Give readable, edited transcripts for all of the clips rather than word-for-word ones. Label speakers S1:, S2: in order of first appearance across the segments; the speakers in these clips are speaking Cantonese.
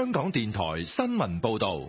S1: 香港電台新聞報道。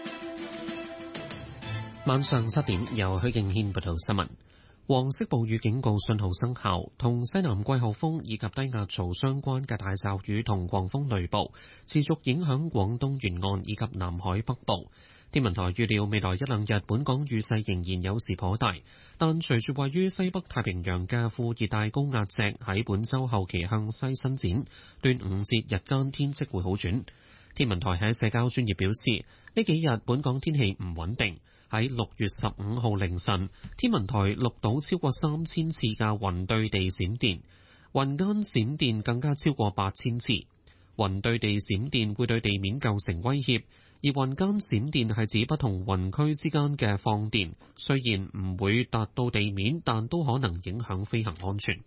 S2: 晚上7點，由許敬軒報道新聞。黃色暴雨警告信號生效，同西南季候風以及低壓槽相關嘅大驟雨同狂風雷暴持續影響廣東沿岸以及南海北部。天文台預料未來一兩日本港雨勢仍然有時頗大，但隨住位於西北太平洋嘅副熱帶高壓脊喺本週後期向西伸展，端午節日間天色會好轉。天文台喺社交專頁表示，呢幾日本港天氣唔穩定。喺6月15號凌晨，天文台錄到超過3000次嘅雲對地閃電，雲間閃電更加超過8000次。雲對地閃電會對地面構成威脅，而雲間閃電係指不同雲區之間嘅放電，雖然唔會達到地面，但都可能影響飛行安全。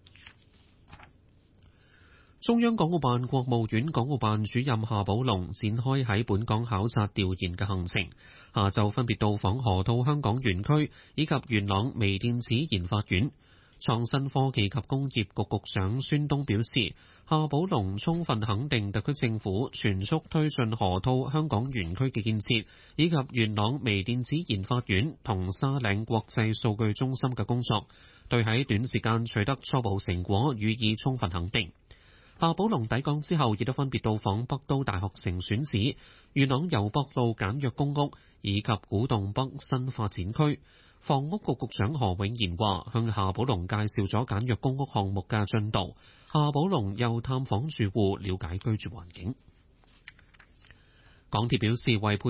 S2: 中央港澳辦國務院港澳辦主任夏寶龍展開喺本港考察調研嘅行程，下晝分別到訪河套香港園區以及元朗微電子研發院。創新科技及工業局局長孫東表示，夏寶龍充分肯定特區政府全速推進河套香港園區嘅建設，以及元朗微電子研發院同沙嶺國際數據中心嘅工作，對喺短時間取得初步成果予以充分肯定。夏寶龍抵港之後，亦都分別到訪北都大學城選址、元朗油北路簡約公屋以及古洞北新發展區。房屋局局長何永賢話，向夏寶龍介紹咗簡約公屋項目嘅進度。夏寶龍又探訪住戶，了解居住環境。港鐵表示為配